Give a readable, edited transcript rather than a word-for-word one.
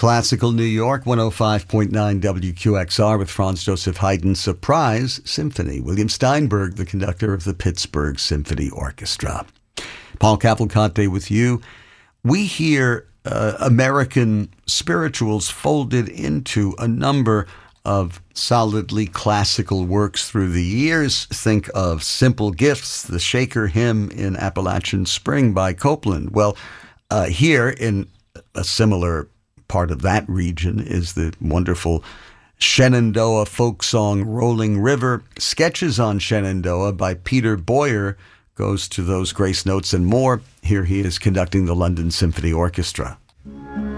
Classical New York, 105.9 WQXR with Franz Joseph Haydn's Surprise Symphony. William Steinberg, the conductor of the Pittsburgh Symphony Orchestra. Paul Cavalcante with you. We hear American spirituals folded into a number of solidly classical works through the years. Think of Simple Gifts, the Shaker Hymn in Appalachian Spring by Copeland. Well, here in a similar part of that region is the wonderful Shenandoah folk song Rolling River. Sketches on Shenandoah by Peter Boyer goes to those grace notes and more. Here he is conducting the London Symphony Orchestra.